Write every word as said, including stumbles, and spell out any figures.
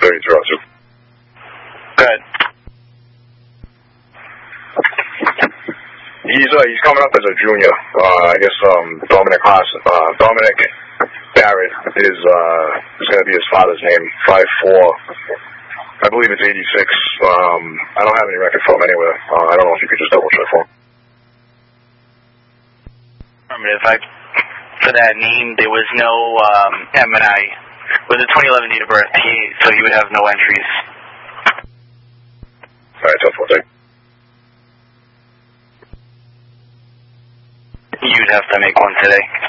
thirty-three oh two. Good. He's uh, he's coming up as a junior. Uh, I guess um, Dominic Haas, uh, Dominic Barrett is uh, is going to be his father's name. Five four, I believe it's eighty-six. Um, I don't have any record for him anywhere. Uh, I don't know if you could just double check for him. Affirmative. I, for that name, there was no um, M and I. With the twenty eleven date of birth, he, so he would have no entries. All right, tough one, thank you. You'd have to make one today.